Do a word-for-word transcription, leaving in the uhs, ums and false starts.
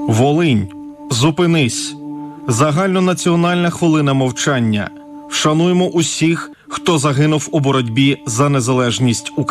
Волинь, зупинись. Загальнонаціональна хвилина мовчання. Вшануємо усіх, хто загинув у боротьбі за незалежність України.